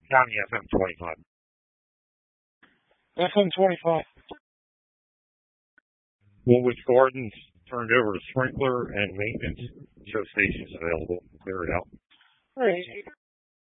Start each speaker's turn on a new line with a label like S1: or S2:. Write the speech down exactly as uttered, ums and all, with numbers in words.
S1: County F M twenty-five.
S2: F M twenty-five.
S1: Woolwich Gardens turned over to sprinkler and maintenance. Show stations available. Clear it out.
S2: All right.